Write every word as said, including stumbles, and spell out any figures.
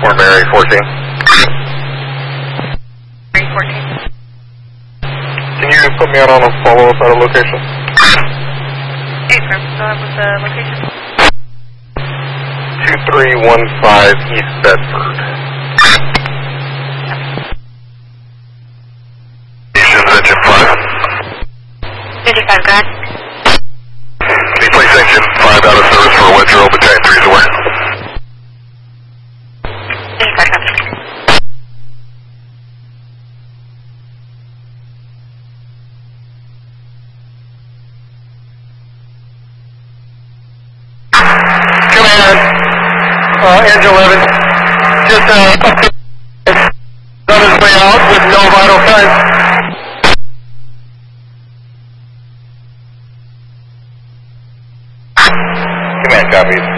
Or Mary fourteen. Mary fourteen. Can you put me out on a follow-up at a location? Hey, firm, still up with the location? two three one five East Bedford. Stations engine five. Engine five, go ahead. Can you place engine five out of service for a wedge roll battalion three's away? Engine five, copy. Command, uh, engine eleven, just uh, up on his way out with no vital signs. Command copies.